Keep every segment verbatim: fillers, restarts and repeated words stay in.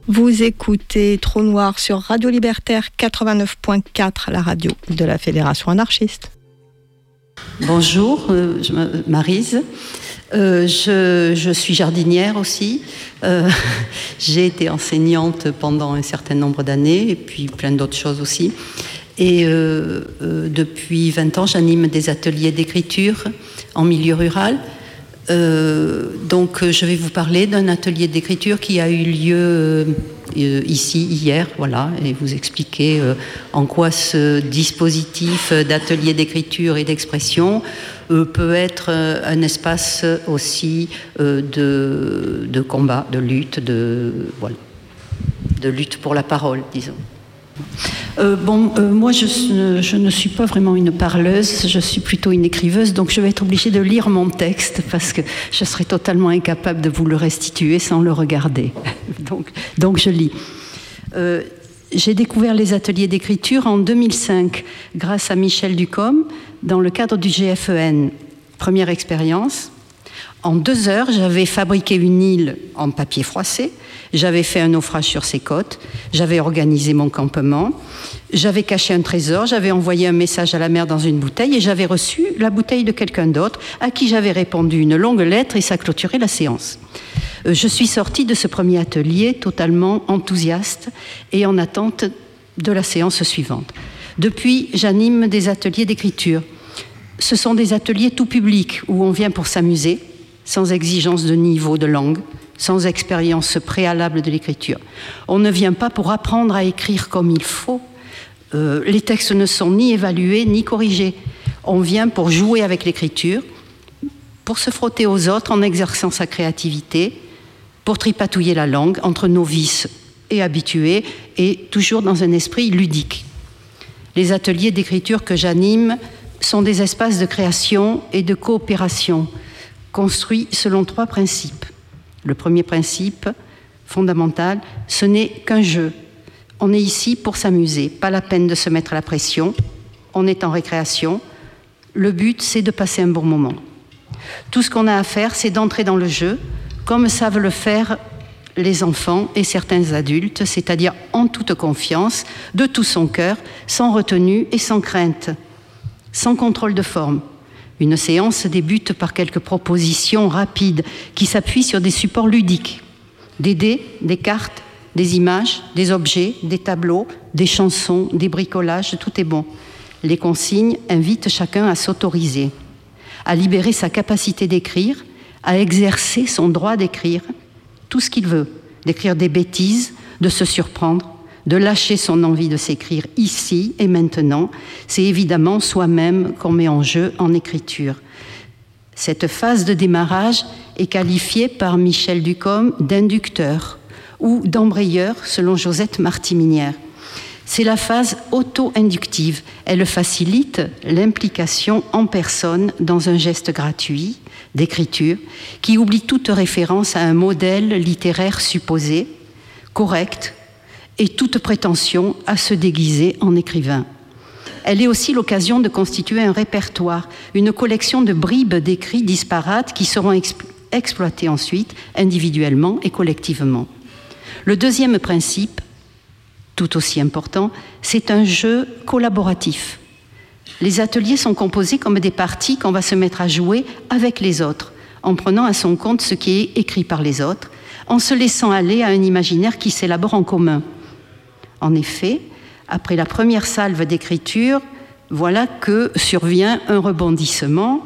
Vous écoutez Trou Noir sur Radio Libertaire quatre-vingt-neuf point quatre, la radio de la Fédération anarchiste. Bonjour, euh, je m'appelle Maryse. Euh, je, je suis jardinière aussi. Euh, j'ai été enseignante pendant un certain nombre d'années et puis plein d'autres choses aussi. Et euh, euh, depuis vingt ans, j'anime des ateliers d'écriture en milieu rural. Euh, donc je vais vous parler d'un atelier d'écriture qui a eu lieu euh, ici hier, voilà, et vous expliquer euh, en quoi ce dispositif d'atelier d'écriture et d'expression euh, peut être euh, un espace aussi euh, de, de combat, de lutte, de, voilà, de lutte pour la parole, disons. Euh, bon, euh, moi je, je ne suis pas vraiment une parleuse, je suis plutôt une écriveuse, donc je vais être obligée de lire mon texte parce que je serais totalement incapable de vous le restituer sans le regarder. donc, donc je lis. Euh, j'ai découvert les ateliers d'écriture en deux mille cinq grâce à Michel Ducombe dans le cadre du G F E N. Première expérience. En deux heures, j'avais fabriqué une île en papier froissé, j'avais fait un naufrage sur ses côtes, j'avais organisé mon campement, j'avais caché un trésor, j'avais envoyé un message à la mer dans une bouteille et j'avais reçu la bouteille de quelqu'un d'autre à qui j'avais répondu une longue lettre et ça clôturait la séance. Je suis sortie de ce premier atelier totalement enthousiaste et en attente de la séance suivante. Depuis, j'anime des ateliers d'écriture. Ce sont des ateliers tout publics où on vient pour s'amuser, sans exigence de niveau de langue, sans expérience préalable de l'écriture. On ne vient pas pour apprendre à écrire comme il faut. Euh, les textes ne sont ni évalués ni corrigés. On vient pour jouer avec l'écriture, pour se frotter aux autres en exerçant sa créativité, pour tripatouiller la langue entre novices et habitués, et toujours dans un esprit ludique. Les ateliers d'écriture que j'anime sont des espaces de création et de coopération, construit selon trois principes. Le premier principe, fondamental, ce n'est qu'un jeu. On est ici pour s'amuser, pas la peine de se mettre à la pression. On est en récréation. Le but, c'est de passer un bon moment. Tout ce qu'on a à faire, c'est d'entrer dans le jeu, comme savent le faire les enfants et certains adultes, c'est-à-dire en toute confiance, de tout son cœur, sans retenue et sans crainte, sans contrôle de forme. Une séance débute par quelques propositions rapides qui s'appuient sur des supports ludiques. Des dés, des cartes, des images, des objets, des tableaux, des chansons, des bricolages, tout est bon. Les consignes invitent chacun à s'autoriser, à libérer sa capacité d'écrire, à exercer son droit d'écrire tout ce qu'il veut, d'écrire des bêtises, de se surprendre, de lâcher son envie de s'écrire ici et maintenant. C'est évidemment soi-même qu'on met en jeu en écriture. Cette phase de démarrage est qualifiée par Michel Ducombe d'inducteur ou d'embrayeur selon Josette Martiminière. C'est la phase auto-inductive. Elle facilite l'implication en personne dans un geste gratuit d'écriture qui oublie toute référence à un modèle littéraire supposé, correct, et toute prétention à se déguiser en écrivain. Elle est aussi l'occasion de constituer un répertoire, une collection de bribes d'écrits disparates qui seront exp- exploités ensuite individuellement et collectivement. Le deuxième principe, tout aussi important, c'est un jeu collaboratif. Les ateliers sont composés comme des parties qu'on va se mettre à jouer avec les autres, en prenant à son compte ce qui est écrit par les autres, en se laissant aller à un imaginaire qui s'élabore en commun. En effet, après la première salve d'écriture, voilà que survient un rebondissement.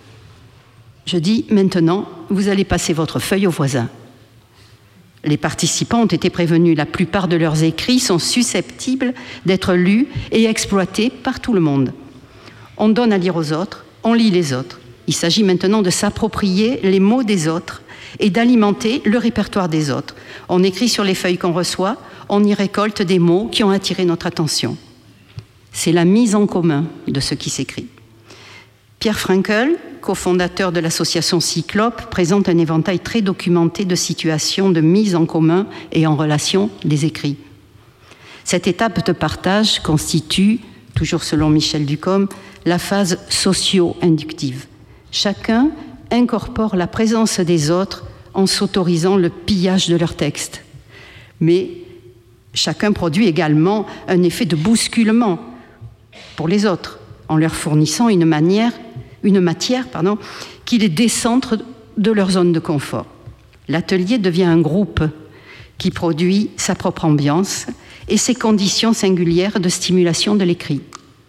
Je dis maintenant, vous allez passer votre feuille au voisin. Les participants ont été prévenus, la plupart de leurs écrits sont susceptibles d'être lus et exploités par tout le monde. On donne à lire aux autres, on lit les autres. Il s'agit maintenant de s'approprier les mots des autres et d'alimenter le répertoire des autres. On écrit sur les feuilles qu'on reçoit, on y récolte des mots qui ont attiré notre attention. C'est la mise en commun de ce qui s'écrit. Pierre Frankel, cofondateur de l'association Cyclope, présente un éventail très documenté de situations de mise en commun et en relation des écrits. Cette étape de partage constitue, toujours selon Michel Ducombe, la phase socio-inductive. Chacun incorpore la présence des autres en s'autorisant le pillage de leur texte. Mais chacun produit également un effet de bousculement pour les autres, en leur fournissant une, manière, une matière pardon, qui les décentre de leur zone de confort. L'atelier devient un groupe qui produit sa propre ambiance et ses conditions singulières de stimulation de l'écrit.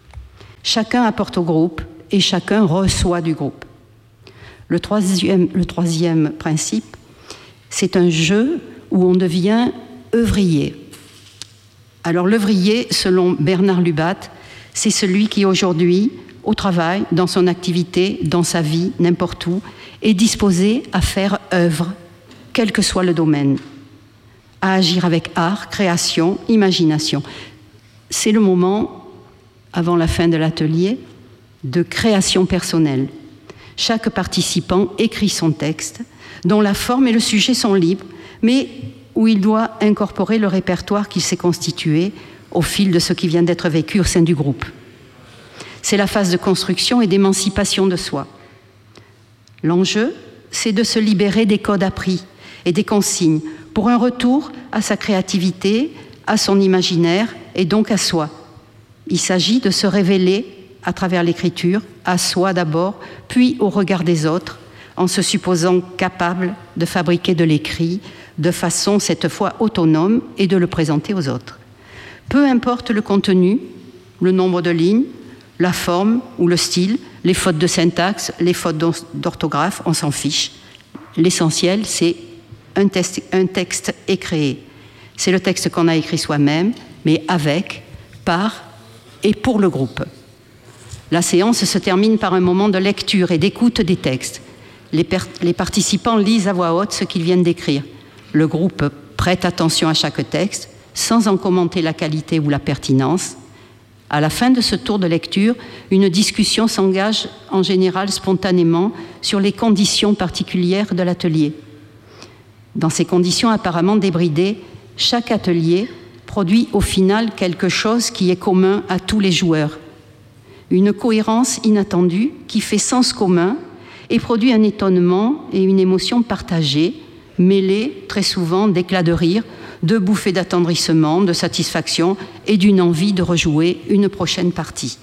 Chacun apporte au groupe et chacun reçoit du groupe. Le troisième, le troisième principe, c'est un jeu où on devient œuvrier. Alors l'œuvrier, selon Bernard Lubat, c'est celui qui aujourd'hui, au travail, dans son activité, dans sa vie, n'importe où, est disposé à faire œuvre, quel que soit le domaine, à agir avec art, création, imagination. C'est le moment, avant la fin de l'atelier, de création personnelle. Chaque participant écrit son texte, dont la forme et le sujet sont libres, mais où il doit incorporer le répertoire qu'il s'est constitué au fil de ce qui vient d'être vécu au sein du groupe. C'est la phase de construction et d'émancipation de soi. L'enjeu, c'est de se libérer des codes appris et des consignes pour un retour à sa créativité, à son imaginaire et donc à soi. Il s'agit de se révéler à travers l'écriture, à soi d'abord, puis au regard des autres, en se supposant capable de fabriquer de l'écrit de façon cette fois autonome et de le présenter aux autres. Peu importe le contenu, le nombre de lignes, la forme ou le style, les fautes de syntaxe, les fautes d'orthographe, on s'en fiche. L'essentiel, c'est un texte, un texte est créé. C'est le texte qu'on a écrit soi-même, mais avec, par et pour le groupe. La séance se termine par un moment de lecture et d'écoute des textes. Les, per- les participants lisent à voix haute ce qu'ils viennent d'écrire. Le groupe prête attention à chaque texte, sans en commenter la qualité ou la pertinence. À la fin de ce tour de lecture, une discussion s'engage en général spontanément sur les conditions particulières de l'atelier. Dans ces conditions apparemment débridées, chaque atelier produit au final quelque chose qui est commun à tous les joueurs. Une cohérence inattendue qui fait sens commun et produit un étonnement et une émotion partagée, mêlés très souvent d'éclats de rire, de bouffées d'attendrissement, de satisfaction et d'une envie de rejouer une prochaine partie.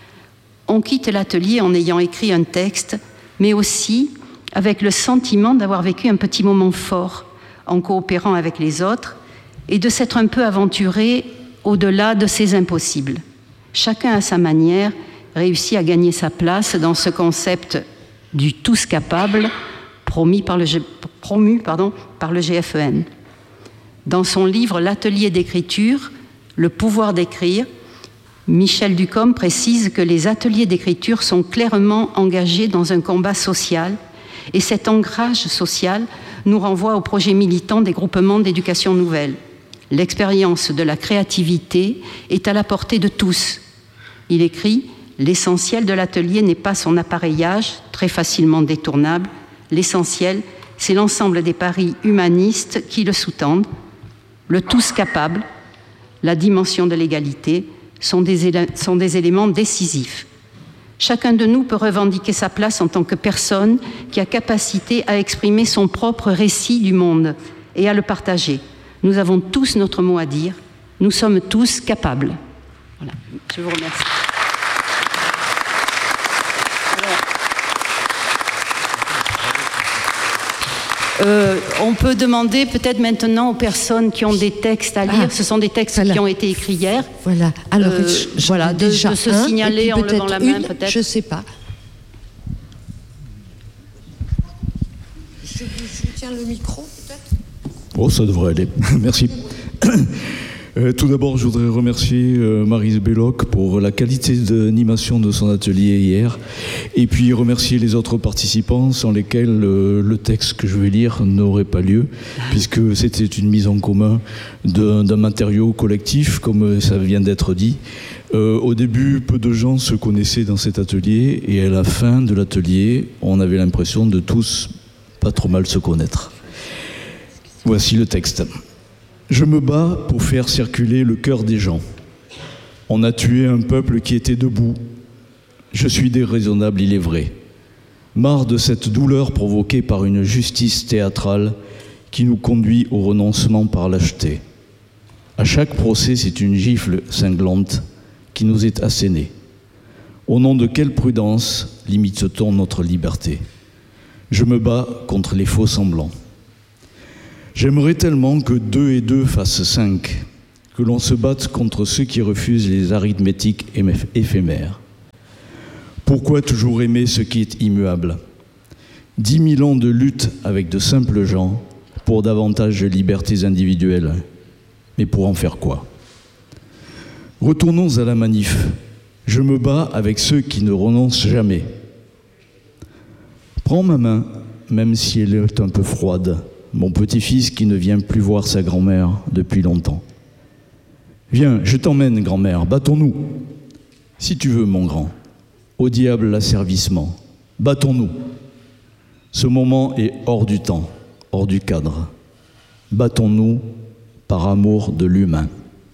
On quitte l'atelier en ayant écrit un texte, mais aussi avec le sentiment d'avoir vécu un petit moment fort en coopérant avec les autres et de s'être un peu aventuré au-delà de ces impossibles. Chacun à sa manière réussit à gagner sa place dans ce concept du tous capable promis par le, promu pardon, par le G F E N. Dans son livre « L'atelier d'écriture, le pouvoir d'écrire », Michel Ducombe précise que les ateliers d'écriture sont clairement engagés dans un combat social et cet ancrage social nous renvoie au projet militant des groupements d'éducation nouvelle. L'expérience de la créativité est à la portée de tous. Il écrit « L'essentiel de l'atelier n'est pas son appareillage, très facilement détournable. L'essentiel, c'est l'ensemble des paris humanistes qui le sous-tendent. Le tous capable, la dimension de l'égalité sont des, élé- sont des éléments décisifs. Chacun de nous peut revendiquer sa place en tant que personne qui a capacité à exprimer son propre récit du monde et à le partager. Nous avons tous notre mot à dire. Nous sommes tous capables. » Voilà. Je vous remercie. Euh, on peut demander peut-être maintenant aux personnes qui ont des textes à lire, ah, ce sont des textes voilà. qui ont été écrits hier. Voilà, alors euh, je, voilà, de, déjà de se un, signaler en levant la main une, peut-être. Je ne sais pas. Je, je tiens le micro peut-être. Oh, ça devrait aller. Merci. Euh, tout d'abord, je voudrais remercier euh, Maryse Belloc pour la qualité d'animation de son atelier hier, et puis remercier les autres participants sans lesquels euh, le texte que je vais lire n'aurait pas lieu, puisque c'était une mise en commun d'un, d'un matériau collectif, comme ça vient d'être dit. Euh, au début, peu de gens se connaissaient dans cet atelier, et à la fin de l'atelier, on avait l'impression de tous pas trop mal se connaître. Voici le texte. Je me bats pour faire circuler le cœur des gens. On a tué un peuple qui était debout. Je suis déraisonnable, il est vrai. Marre de cette douleur provoquée par une justice théâtrale qui nous conduit au renoncement par lâcheté. À chaque procès, c'est une gifle cinglante qui nous est assénée. Au nom de quelle prudence limite-t-on notre liberté? Je me bats contre les faux semblants. J'aimerais tellement que deux et deux fassent cinq, que l'on se batte contre ceux qui refusent les arithmétiques éphémères. Pourquoi toujours aimer ce qui est immuable? Dix mille ans de lutte avec de simples gens pour davantage de libertés individuelles. Mais pour en faire quoi? Retournons à la manif. Je me bats avec ceux qui ne renoncent jamais. Prends ma main, même si elle est un peu froide, mon petit-fils qui ne vient plus voir sa grand-mère depuis longtemps. Viens, je t'emmène, grand-mère, battons-nous. Si tu veux, mon grand. Au diable l'asservissement. Battons-nous. Ce moment est hors du temps, hors du cadre. Battons-nous par amour de l'humain.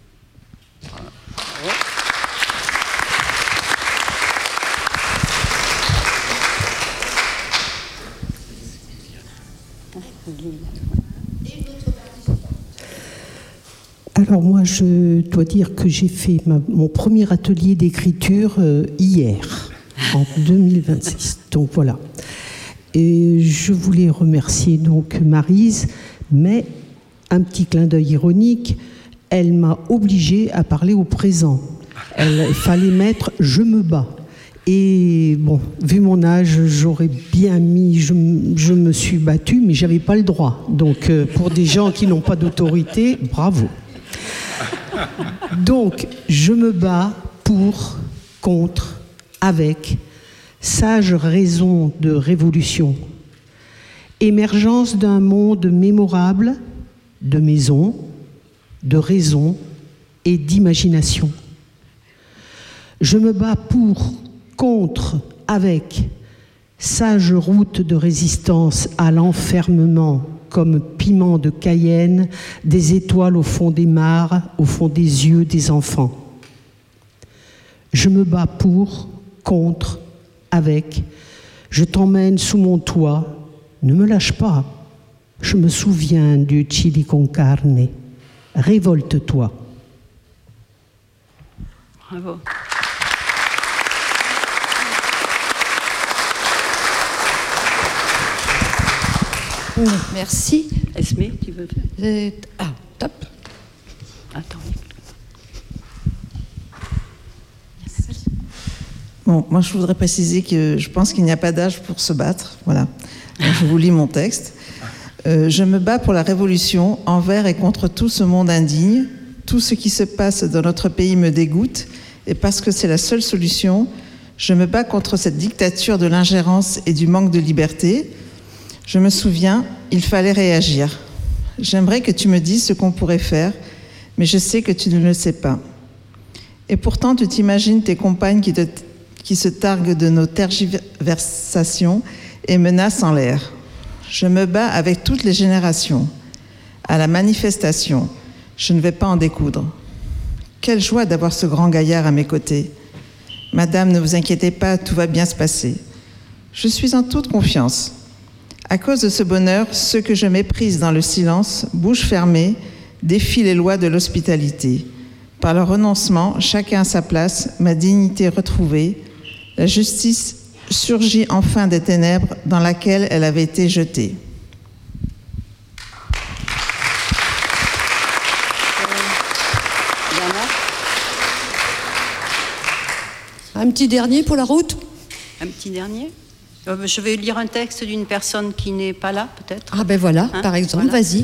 Alors moi, je dois dire que j'ai fait ma, mon premier atelier d'écriture euh, hier, en deux mille vingt-six. Donc voilà. Et je voulais remercier donc Maryse, mais un petit clin d'œil ironique, elle m'a obligée à parler au présent. Il fallait mettre « je me bats ». Et bon, vu mon âge, j'aurais bien mis je, « je me suis battue », mais je n'avais pas le droit. Donc euh, pour des gens qui n'ont pas d'autorité, bravo. Donc, je me bats pour, contre, avec, sage raison de révolution. Émergence d'un monde mémorable, de maison, de raison et d'imagination. Je me bats pour, contre, avec, sage route de résistance à l'enfermement, comme piment de Cayenne, des étoiles au fond des mares, au fond des yeux des enfants. Je me bats pour, contre, avec, je t'emmène sous mon toit, ne me lâche pas, je me souviens du chili con carne, révolte-toi. Bravo. Merci. Esmé, tu veux faire? Euh, ah, top. Attends. Bon, moi je voudrais préciser que je pense qu'il n'y a pas d'âge pour se battre. Voilà. Donc, je vous lis mon texte. Euh, je me bats pour la révolution envers et contre tout ce monde indigne. Tout ce qui se passe dans notre pays me dégoûte et parce que c'est la seule solution, je me bats contre cette dictature de l'ingérence et du manque de liberté. Je me souviens, il fallait réagir. J'aimerais que tu me dises ce qu'on pourrait faire, mais je sais que tu ne le sais pas. Et pourtant, tu t'imagines tes compagnes qui, te, qui se targuent de nos tergiversations et menacent en l'air. Je me bats avec toutes les générations. À la manifestation, je ne vais pas en découdre. Quelle joie d'avoir ce grand gaillard à mes côtés. Madame, ne vous inquiétez pas, tout va bien se passer. Je suis en toute confiance. À cause de ce bonheur, ceux que je méprise dans le silence, bouche fermée, défient les lois de l'hospitalité. Par le renoncement, chacun à sa place, ma dignité retrouvée, la justice surgit enfin des ténèbres dans laquelle elle avait été jetée. Un petit dernier pour la route. Un petit dernier. Euh, je vais lire un texte d'une personne qui n'est pas là, peut-être. Ah ben voilà, hein, par exemple, voilà. Vas-y.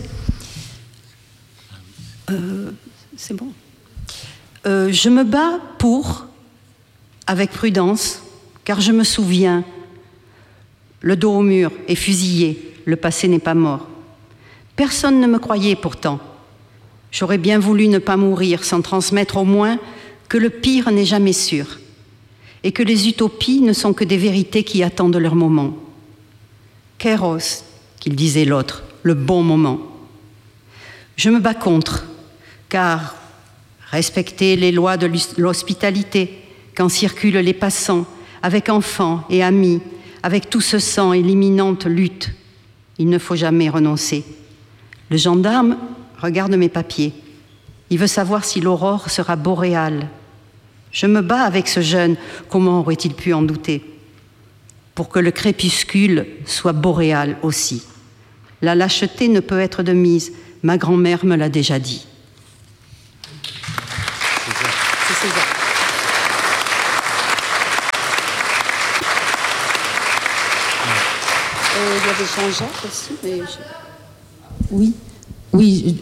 Euh, c'est bon. Euh, je me bats pour, avec prudence, car je me souviens, le dos au mur est fusillé, le passé n'est pas mort. Personne ne me croyait pourtant. J'aurais bien voulu ne pas mourir sans transmettre au moins que le pire n'est jamais sûr et que les utopies ne sont que des vérités qui attendent leur moment. Kéros, qu'il disait l'autre, le bon moment. Je me bats contre, car respecter les lois de l'hospitalité quand circulent les passants, avec enfants et amis, avec tout ce sang et l'imminente lutte, il ne faut jamais renoncer. Le gendarme regarde mes papiers. Il veut savoir si l'aurore sera boréale. Je me bats avec ce jeune, comment aurait-il pu en douter? Pour que le crépuscule soit boréal aussi. La lâcheté ne peut être de mise, ma grand-mère me l'a déjà dit. C'est César. Euh, il y avait Jean-Jacques aussi, mais je... Oui, oui,